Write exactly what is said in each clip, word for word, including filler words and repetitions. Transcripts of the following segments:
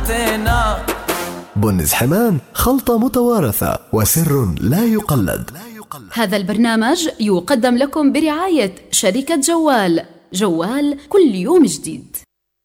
عتينا. بن حمام، خلطة متوارثة وسر لا يقلد. هذا البرنامج يقدم لكم برعاية شركة جوال. جوال كل يوم جديد.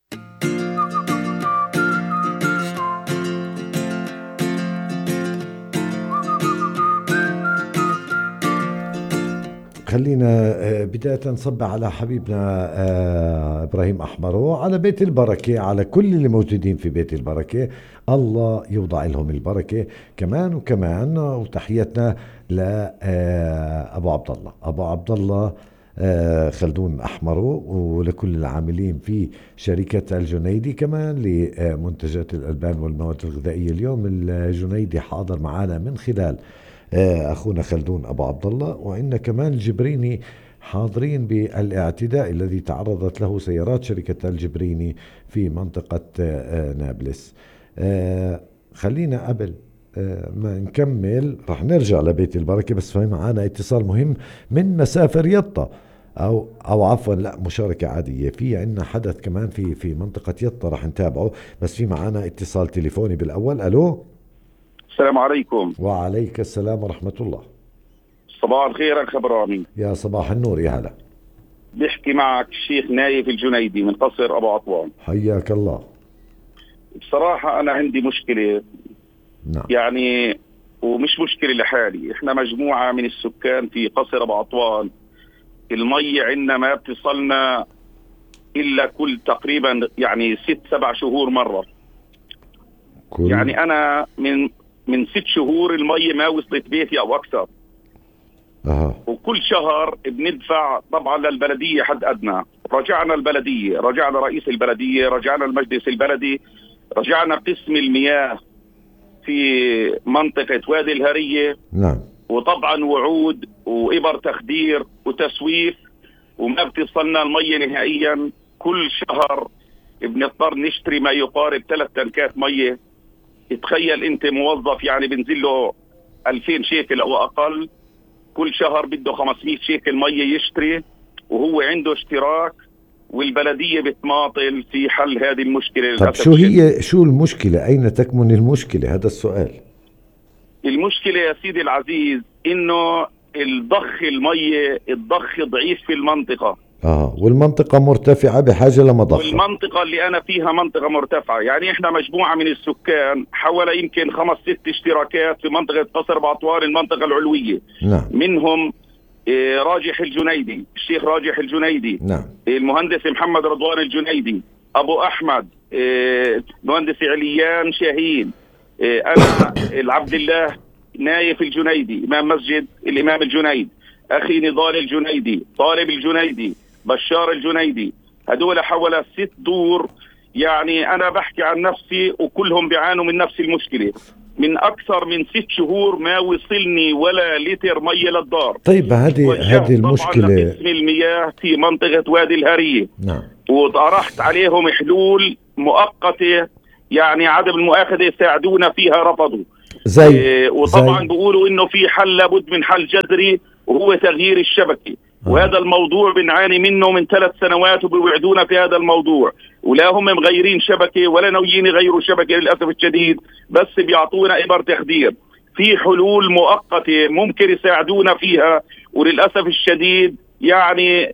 خلينا بداية نصب على حبيبنا إبراهيم أحمرو، على بيت البركة، على كل اللي موجودين في بيت البركة، الله يوضع لهم البركة كمان وكمان. وتحياتنا لأبو عبد الله أبو عبد الله خلدون أحمرو، ولكل العاملين في شركة الجنيدي، كمان لمنتجات الألبان والمواد الغذائية. اليوم الجنيدي حاضر معنا من خلال أخونا خلدون أبو عبد الله، وعندنا كمان الجبريني حاضرين بالاعتداء الذي تعرضت له سيارات شركة الجبريني في منطقة نابلس. خلينا قبل ما نكمل رح نرجع لبيت البركة، بس في معنا اتصال مهم من مسافة يطا، أو أو عفوا لا مشاركة عادية. في عندنا حدث كمان في في منطقة يطا رح نتابعه، بس في معنا اتصال تليفوني بالأول. ألو، السلام عليكم. وعليك السلام ورحمة الله. صباح الخير أخ إبراهيم. يا صباح النور، يا هلا. بيحكي معك الشيخ نايف الجنيدي من قصر أبو عطوان. حياك الله. بصراحة أنا عندي مشكلة. نعم. يعني ومش مشكلة لحالي، إحنا مجموعة من السكان في قصر أبو عطوان. المية عندنا ما بتصلنا إلا كل تقريبا يعني ست سبع شهور مرة. كل... يعني أنا من من ست شهور المية ما وصلت بيتي أو أكثر. أه. وكل شهر بندفع طبعا للبلدية حد أدنى. رجعنا البلدية، رجعنا رئيس البلدية، رجعنا المجلس البلدي، رجعنا قسم المياه في منطقة وادي الهرية. نعم. وطبعا وعود وإبر تخدير وتسويف، وما بتصلنا المية نهائيا. كل شهر بنضطر نشتري ما يقارب ثلاث تنكات مية. تخيل انت موظف يعني بنزل له ألفين شيكل او اقل، كل شهر بده خمسمية شيكل مية يشتري، وهو عنده اشتراك، والبلدية بتماطل في حل هذه المشكلة. طب شو هي شو المشكلة؟ اين تكمن المشكلة؟ هذا السؤال. المشكلة يا سيدي العزيز انه الضخ المية الضخ ضعيف في المنطقة. اه والمنطقة مرتفعة بحاجة لمضخة. والمنطقة اللي أنا فيها منطقة مرتفعة، يعني إحنا مجموعة من السكان حوالي يمكن خمس ست اشتراكات في منطقة قصر أبو عطوان المنطقة العلوية. نعم. منهم إيه راجح الجنيدي، الشيخ راجح الجنيدي. نعم. المهندس محمد رضوان الجنيدي، أبو أحمد، إيه مهندس عليان شاهين، إيه أنا العبد الله نايف الجنيدي، إمام مسجد الإمام الجنيد، أخي نضال الجنيدي، طالب الجنيدي، بشار الجنيدي. هدول حوالي ست دور. يعني أنا بحكي عن نفسي وكلهم بيعانوا من نفس المشكلة. من أكثر من ست شهور ما وصلني ولا لتر مية للدار. طيب هذه هذه المشكلة. طبعا قسم المياه في منطقة وادي الهرية. نعم. وطرحت عليهم حلول مؤقتة، يعني عدم المؤاخذة يساعدونا فيها، رفضوا. زي إيه وطبعا زي بيقولوا إنه في حل لابد من حل جذري، وهو تغيير الشبكة. وهذا الموضوع بنعاني منه من ثلاث سنوات، وبيوعدونا في هذا الموضوع، ولا هم مغيرين شبكة ولا ناويين يغيروا شبكة للأسف الشديد، بس بيعطونا إبر تخدير. في حلول مؤقتة ممكن يساعدونا فيها، وللأسف الشديد يعني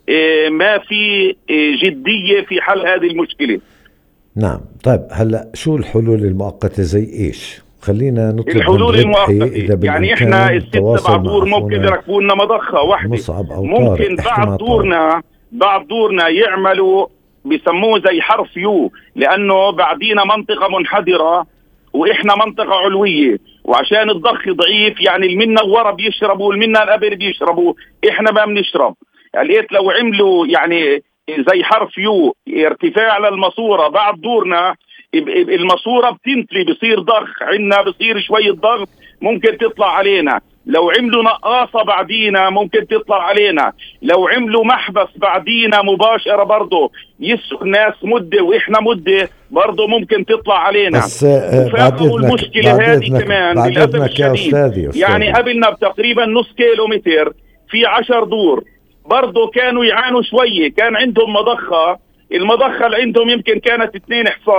ما في جدية في حل هذه المشكلة. نعم. طيب هلأ شو الحلول المؤقتة؟ زي إيش؟ خلينا نطلب الحلول المؤقتة. يعني احنا الست سبع دور ممكن يركبوا لنا مضخة واحدة، ممكن بعد دورنا بعد دورنا يعملوا بيسموه زي حرف يو، لأنه بعدينا منطقة منحدرة وإحنا منطقة علوية، وعشان الضخ ضعيف يعني المنا ورا بيشربوا والمنا الأبر بيشربوا، إحنا ما بنشرب. قاليت لو عملوا يعني زي حرف يو ارتفاع للماسورة بعد دورنا، الماسورة بتنتلي بصير ضخ عنا، بصير شوية ضغط ممكن تطلع علينا. لو عملوا نقاصة بعدينا ممكن تطلع علينا. لو عملوا محبس بعدينا مباشرة برضو يسوا الناس مدة وإحنا مدة برضو ممكن تطلع علينا. بس بعد المشكلة هذه كمان للأسف الشديد يعني قبلنا بتقريبا نص كيلو متر في عشر دور برضو كانوا يعانوا شوية. كان عندهم مضخة، المضخة اللي عندهم يمكن كانت اثنين حصان،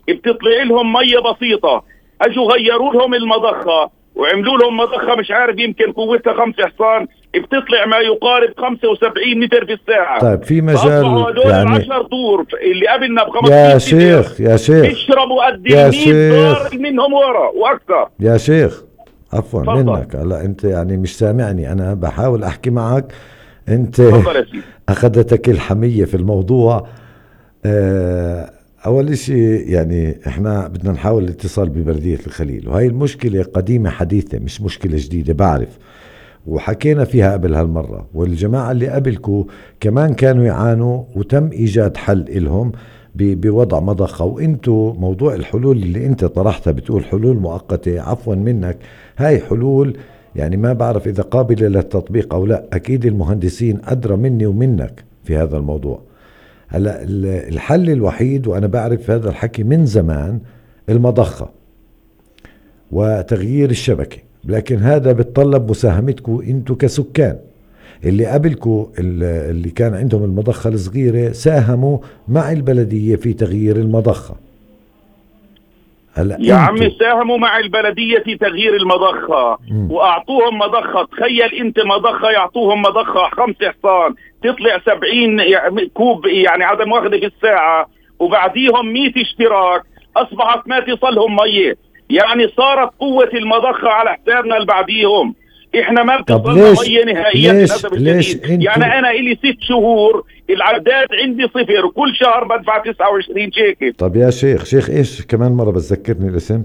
بتطلع لهم مية بسيطة، اجوا غيروا لهم المضخة وعملوا لهم مضخة مش عارف يمكن قوتها خمسة حصان، بتطلع ما يقارب خمسة وسبعين متر في الساعة. طيب في مجال يعني العشر طور اللي قبلنا بخمسين يا شيخ يا شيخ بيشربوا قد مية دور منهم ورا واكثر. يا شيخ عفوا فضل. منك هلا انت يعني مش سامعني، انا بحاول احكي معك، انت اخذتك الحمية في الموضوع. اه اول شيء يعني احنا بدنا نحاول الاتصال ببلدية الخليل، وهي المشكلة قديمة حديثة مش مشكلة جديدة بعرف، وحكينا فيها قبل هالمرة، والجماعة اللي قبلكو كمان كانوا يعانوا وتم ايجاد حل إلهم بوضع مضخة. وانتو موضوع الحلول اللي انت طرحتها بتقول حلول مؤقتة، عفوا منك هاي حلول يعني ما بعرف اذا قابلة للتطبيق او لا، اكيد المهندسين ادرى مني ومنك في هذا الموضوع. هلا الحل الوحيد وانا بعرف هذا الحكي من زمان المضخة وتغيير الشبكة، لكن هذا بتطلب مساهمتكم انتو كسكان. اللي قبلكم اللي كان عندهم المضخة الصغيرة ساهموا مع البلدية في تغيير المضخة. هلا يا عمي ساهموا مع البلدية في تغيير المضخة م. واعطوهم مضخة. تخيل انت مضخة يعطوهم مضخة خمسة حصان تطلع سبعين كوب يعني عدم واخدة في الساعة، وبعديهم مئة اشتراك اصبحت ما تصلهم مية. يعني صارت قوة المضخة على حسابنا اللي بعديهم، احنا ما بتصلنا مية نهائيا. ليش ليش يعني انا الي ست شهور العداد عندي صفر، وكل شهر بدفع تسعة وعشرين شيكل. طب يا شيخ شيخ ايش كمان مرة بتذكرني الاسم؟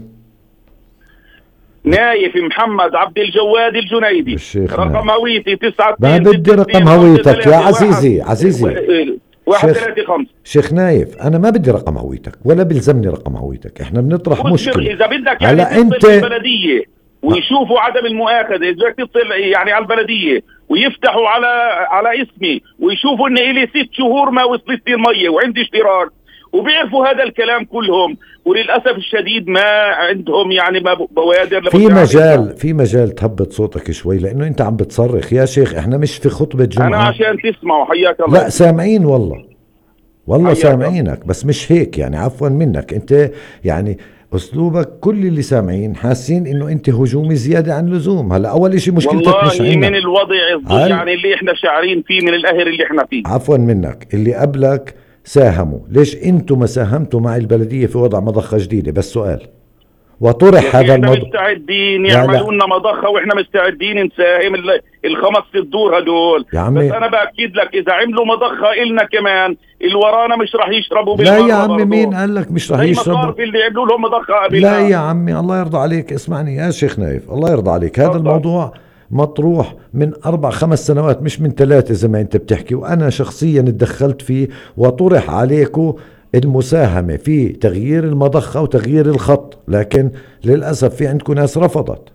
نايف محمد عبد الجواد الجنيدي. رقم هويتي تسعة. ما بدي رقم هويتك يا عزيزي عزيزي واحد ثلاثة خمسة. شيخ نايف انا ما بدي رقم هويتك ولا بلزمني رقم هويتك، احنا بنطرح مشكلة. اذا بدك يعني انت البلدية ويشوفوا عدم المؤاخذة، إذا بدك تتصل يعني على البلدية ويفتحوا على على اسمي ويشوفوا إن إلي ست شهور ما وصلت لي المية وعندي اشتراك، وبيعرفوا هذا الكلام كلهم، وللأسف الشديد ما عندهم يعني ما بوادر. في مجال في مجال تهبط صوتك شوي لأنه أنت عم بتصرخ يا شيخ، إحنا مش في خطبة جمعة. أنا عشان تسمعوا حياك الله. لا سامعين والله والله سامعينك، بس مش هيك يعني عفوا منك أنت يعني اسلوبك كل اللي سامعين حاسين انه انت هجومي زياده عن اللزوم. هلا اول اشي مشكلتك مش عندنا من الوضع يعني اللي احنا شاعرين فيه من القهر اللي احنا فيه. عفوا منك اللي قبلك ساهموا، ليش انتم ما ساهمتوا مع البلديه في وضع مضخه جديده؟ بس سؤال وطرح هذا الموضوع. احنا مستعدين يعملوا لنا مضخه واحنا مستعدين نساهم الخمس دور هدول، بس انا باكد لك اذا عملوا مضخه إلنا كمان الورانا مش راح يشربوا. لا يا عمي مين قال لك مش راح يشربوا؟ في اللي عملوا لهم مضخه قبل. لا يا عمي الله يرضى عليك، اسمعني يا شيخ نايف الله يرضى عليك، هذا الموضوع مطروح من أربع خمس سنوات مش من ثلاثة زي ما أنت بتحكي، وأنا شخصيا اتدخلت فيه وطرح عليكم المساهمة في تغيير المضخة وتغيير الخط، لكن للأسف في عندكم ناس رفضت.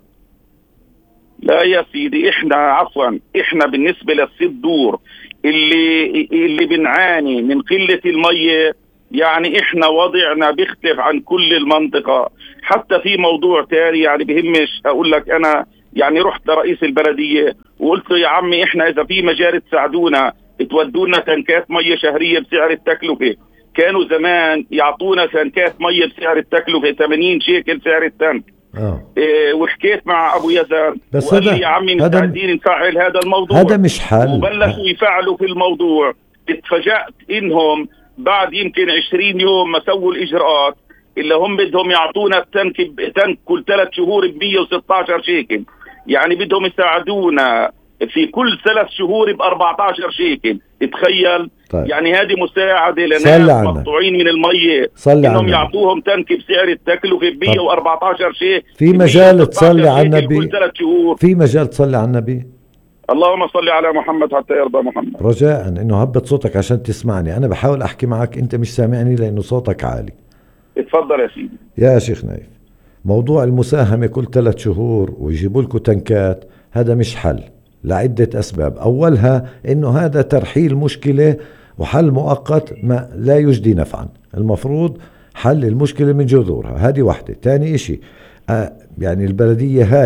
لا يا سيدي احنا عفوا احنا بالنسبة للست دور اللي اللي بنعاني من قلة المية، يعني احنا وضعنا بيختلف عن كل المنطقة. حتى في موضوع تاني يعني بهمش اقول لك، انا يعني رحت لرئيس البلدية وقلت له يا عمي احنا اذا في مجال تساعدونا تودونا تنكات مية شهرية بسعر التكلفة. كانوا زمان يعطونا تنكات مية بسعر التكلفة ثمانين شيكل سعر التنك. اه إيه وحكيت مع ابو يزار وقال لي يا عمي مستعدين نفعل هذا الموضوع. هذا مش حل. وبلشوا يفعلوا في الموضوع. اتفاجأت انهم بعد يمكن عشرين يوم ما سووا الاجراءات اللي هم بدهم يعطونا التنك تنك كل ثلاث شهور ب مية وستة عشر شيكل، يعني بدهم يساعدونا في كل ثلاث شهور ب أربعة عشر شيكل. تخيل. طيب. يعني هذه مساعدة لناس مقطوعين من المية انهم يعطوهم تنك بسعر التكلفة ب مية وأربعة عشر شيء. في مجال تصلي على النبي، في مجال تصلي على النبي. اللهم صل على محمد حتى يرضى محمد. رجاء انه هبط صوتك عشان تسمعني، انا بحاول احكي معك انت مش سامعني لانه صوتك عالي. اتفضل يا سيدي. يا شيخ نايف موضوع المساهمة كل ثلاث شهور ويجيبوا لكم تنكات هذا مش حل لعدة أسباب. أولها إنه هذا ترحيل مشكلة وحل مؤقت ما لا يجدي نفعا، المفروض حل المشكلة من جذورها، هذه واحدة. تاني إشي آه يعني البلدية هاي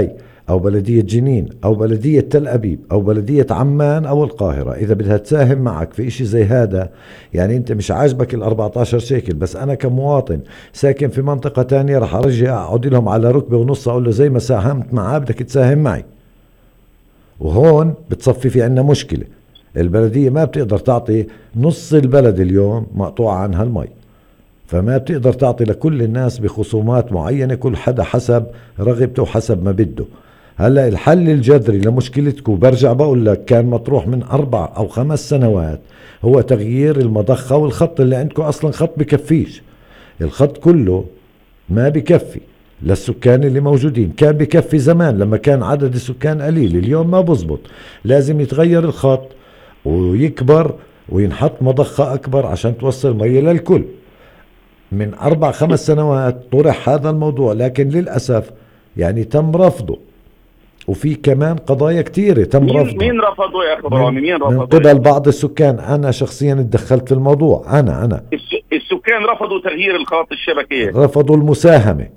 أو بلدية جنين أو بلدية تل أبيب أو بلدية عمان أو القاهرة إذا بدها تساهم معك في إشي زي هذا، يعني أنت مش عاجبك الأربعة عشر شيكل، بس أنا كمواطن ساكن في منطقة تانية رح أرجع أقعد لهم على ركبة ونص أقول له زي ما ساهمت معاه بدك تساهم معي. وهون بتصفي في عنا مشكلة، البلدية ما بتقدر تعطي نص البلد اليوم مقطوعة عنها المي، فما بتقدر تعطي لكل الناس بخصومات معينة، كل حدا حسب رغبته وحسب ما بده. هلأ الحل الجذري لمشكلتكم برجع بقول لك كان مطروح من أربع أو خمس سنوات، هو تغيير المضخة والخط اللي عندكم أصلا خط بكفيش، الخط كله ما بكفي للسكان اللي موجودين. كان بكفي زمان لما كان عدد السكان قليل، اليوم ما بزبط، لازم يتغير الخط ويكبر وينحط مضخة أكبر عشان توصل مية للكل. من أربع خمس سنوات طرح هذا الموضوع، لكن للأسف يعني تم رفضه، وفي كمان قضايا كتيرة تم رفضه. مين رفضه يا أخي برامي؟ مين رفضه؟ من قبل بعض السكان. أنا شخصيا اتدخلت في الموضوع. أنا أنا السكان رفضوا تغيير الخط الشبكية، رفضوا المساهمة،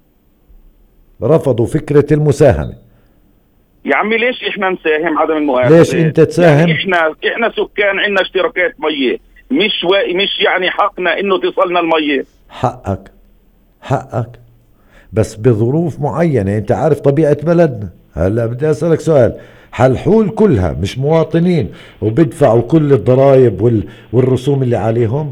رفضوا فكرة المساهمة. يا عمي ليش احنا نساهم عدم المؤاخذة؟ ليش انت تساهم؟ يعني احنا احنا سكان عندنا اشتراكات مية، مش و... مش يعني حقنا انه تصلنا المية. حقك حقك بس بظروف معينة. انت عارف طبيعة بلدنا. هلا بدي اسألك سؤال، هالحول كلها مش مواطنين وبدفعوا كل الضرائب وال... والرسوم اللي عليهم؟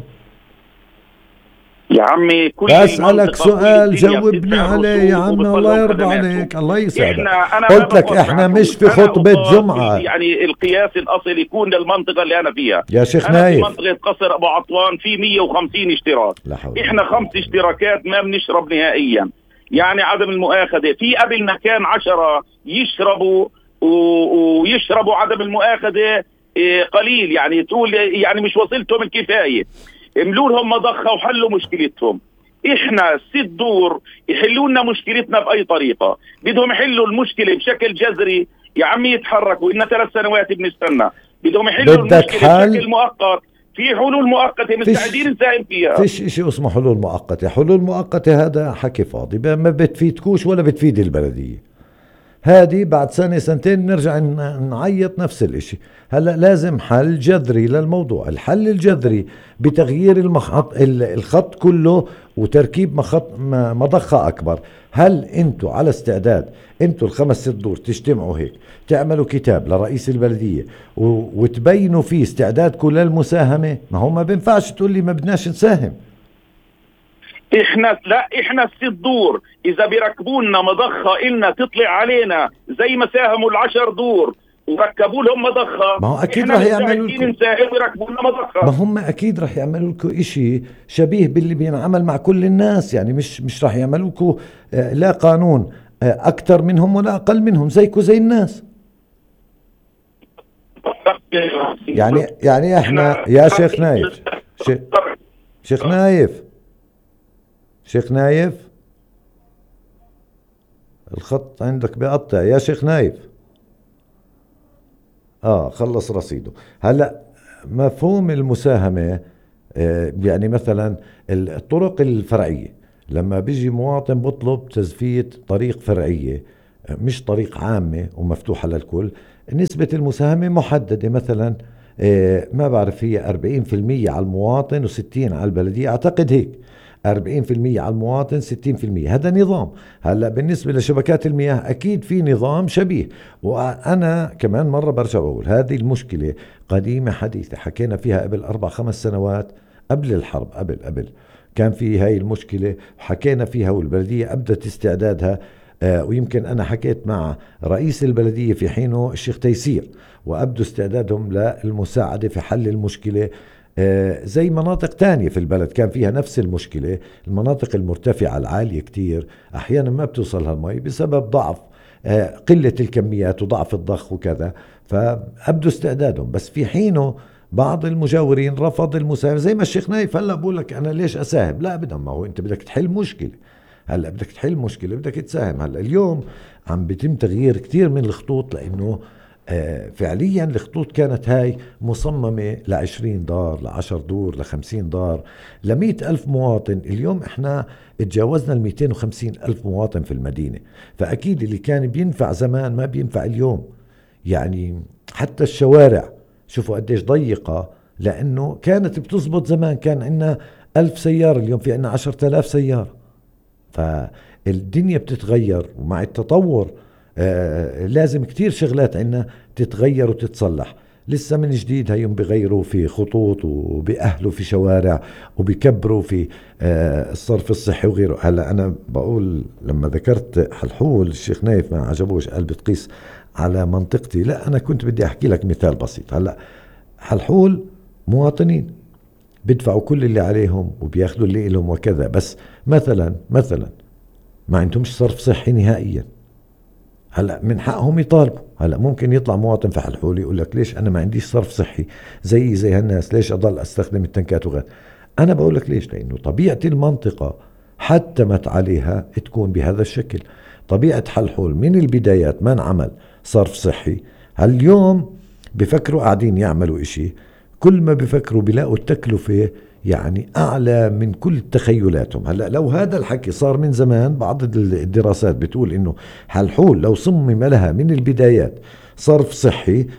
يا عمي كل أسألك سؤال جاوبني عليه يا عمي، الله يرضى عليك، الله يسعدك. قلت لك احنا مش في خطبة جمعة. يعني القياس الأصل يكون للمنطقة اللي أنا فيها. يا شيخ أنا نايف، في منطقة قصر أبو عطوان في مية وخمسين اشتراك، احنا خمس اشتراكات ما بنشرب نهائيا. يعني عدم المؤاخذة، في قبل كان عشرة يشربوا ويشربوا عدم المؤاخذة قليل، يعني تقول يعني مش وصلتهم الكفاية، املوا لهم مضخة وحلوا مشكلتهم. احنا ست دور يحلوا لنا مشكلتنا بأي طريقة، بدهم يحلوا المشكلة بشكل جذري يا عمي يتحركوا، إننا ثلاث سنوات بنستنى، بدهم يحلوا المشكلة بشكل مؤقت، في حلول مؤقتة مستعدين نساهم فيها. فيش اشي اسمه حلول مؤقتة، حلول مؤقتة هذا حكي فاضي، ما بتفيدكوش ولا بتفيد البلدية. هذه بعد سنة سنتين نرجع نعيط نفس الاشي. هلأ لازم حل جذري للموضوع. الحل الجذري بتغيير المخط الخط كله وتركيب مخط مضخة أكبر. هل انتوا على استعداد انتوا الخمس ست دور تجتمعوا هيك تعملوا كتاب لرئيس البلدية وتبينوا فيه استعدادكم للمساهمة؟ ما هو ما بينفعش تقول لي ما بدناش نساهم. احنا لا احنا الست دور اذا بيركبوا لنا مضخه إلنا تطلع علينا زي ما ساهموا العشر دور وركبوا لهم مضخه، ما هو اكيد رح يعملوا لكم نساهم ويركبوا لنا مضخه. ما هم اكيد رح يعملوا لكم اشي شبيه باللي بينعمل مع كل الناس، يعني مش مش رح يعملوا لكم لا قانون اكثر منهم ولا اقل منهم، زيكم زي الناس. يعني يعني احنا يا شيخ نايف، شيخ, شيخ نايف شيخ نايف الخط عندك بيقطع يا شيخ نايف. اه خلص رصيده. هلا مفهوم المساهمة آه يعني مثلا الطرق الفرعية، لما بيجي مواطن بطلب تزفية طريق فرعية مش طريق عامة ومفتوحة للكل، نسبة المساهمة محددة، مثلا آه ما بعرف هي أربعين في المية على المواطن وستين على البلدية، اعتقد هيك، أربعين في المية على المواطن ستين في المية. هذا نظام. هلأ بالنسبة لشبكات المياه أكيد في نظام شبيه. وأنا كمان مرة برجع بقول هذه المشكلة قديمة حديثة، حكينا فيها قبل أربع خمس سنوات قبل الحرب، قبل قبل كان في هاي المشكلة وحكينا فيها، والبلدية أبدت استعدادها. آه ويمكن أنا حكيت مع رئيس البلدية في حينه الشيخ تيسير، وأبدوا استعدادهم للمساعدة في حل المشكلة. آه زي مناطق تانية في البلد كان فيها نفس المشكلة، المناطق المرتفعة العالية كتير أحيانا ما بتوصلها المي بسبب ضعف آه قلة الكميات وضعف الضخ وكذا، فأبدوا استعدادهم. بس في حينه بعض المجاورين رفض المساهمة، زي ما الشيخ نايف هلا بقول لك أنا ليش أساهم؟ لا بدنا، ما هو أنت بدك تحل مشكلة، هلا بدك تحل مشكلة بدك تساهم. هلا اليوم عم بيتم تغيير كتير من الخطوط، لأنه فعليا الخطوط كانت هاي مصممة لعشرين دار، لعشر دور، لخمسين دار، لمئة ألف مواطن. اليوم احنا اتجاوزنا المئتين وخمسين ألف مواطن في المدينة، فأكيد اللي كان بينفع زمان ما بينفع اليوم. يعني حتى الشوارع شوفوا قديش ضيقة، لأنه كانت بتزبط زمان، كان عندنا ألف سيارة، اليوم في عندنا عشرة آلاف سيارة. فالدنيا بتتغير، ومع التطور آه لازم كتير شغلات عنا تتغير وتتصلح. لسه من جديد هيهم بغيروا في خطوط وبأهلوا في شوارع وبيكبروا في آه الصرف الصحي وغيره. هلا أنا بقول لما ذكرت حلحول الشيخ نايف ما عجبوش، قال بتقيس على منطقتي. لا، أنا كنت بدي أحكي لك مثال بسيط. هلا حلحول مواطنين بيدفعوا كل اللي عليهم وبياخدوا اللي لهم وكذا، بس مثلا مثلا ما عندهمش صرف صحي نهائيا. هلا من حقهم يطالبوا. هلا ممكن يطلع مواطن في حلحول يقول لك ليش انا ما عنديش صرف صحي زي زي هالناس، ليش اضل استخدم التنكات وغير. انا بقول لك ليش، لانه طبيعه المنطقه حتمت عليها تكون بهذا الشكل. طبيعه حلحول من البدايات ما انعمل صرف صحي. هاليوم بفكروا قاعدين يعملوا اشي، كل ما بفكروا بيلاقوا التكلفة يعني أعلى من كل تخيلاتهم. هلأ لو هذا الحكي صار من زمان، بعض الدراسات بتقول إنه حلحول لو صمم لها من البدايات صرف صحي،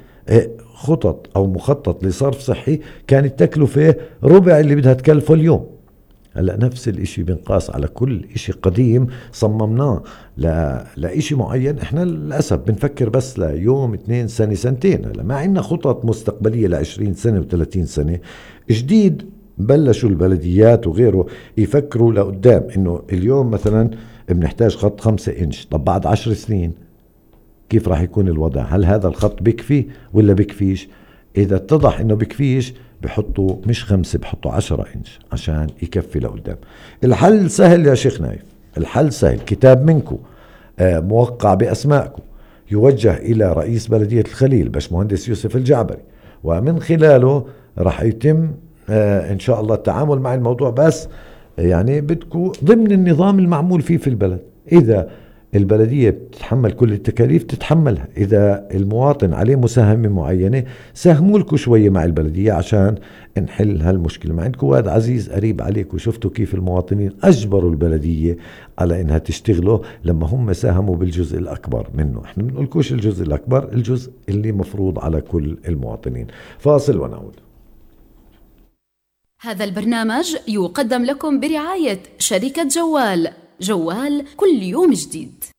خطط أو مخطط لصرف صحي، كانت التكلفة ربع اللي بدها تكلفه اليوم. هلأ نفس الاشي بنقاس على كل اشي قديم صممناه لاشي معين. احنا للأسف بنفكر بس ليوم اثنين سنة سنتين. هلأ ما عندنا خطط مستقبلية لعشرين سنة وثلاثين سنة. جديد بلشوا البلديات وغيره يفكروا لقدام، انه اليوم مثلا بنحتاج خط خمسة انش، طب بعد عشر سنين كيف راح يكون الوضع؟ هل هذا الخط بكفي ولا بكفيش؟ اذا اتضح انه بكفيش بحطوا مش خمسة، بحطوا عشرة انش عشان يكفي لقدام. الحل سهل يا شيخ نايف، الحل سهل. كتاب منكم آه موقع بأسمائكم يوجه إلى رئيس بلدية الخليل باشمهندس يوسف الجعبري، ومن خلاله راح يتم آه إن شاء الله التعامل مع الموضوع. بس يعني بدكم ضمن النظام المعمول فيه في البلد. إذا البلدية بتتحمل كل التكاليف تتحملها، إذا المواطن عليه مساهمة معينة ساهموا لكم شوية مع البلدية عشان نحل هالمشكلة. ما عندكم واد عزيز قريب عليكم، شفتوا كيف المواطنين أجبروا البلدية على إنها تشتغلوا لما هم ساهموا بالجزء الأكبر منه. احنا بنقولكوش الجزء الأكبر، الجزء اللي مفروض على كل المواطنين. فاصل ونعود. هذا البرنامج يقدم لكم برعاية شركة جوال. جوال كل يوم جديد.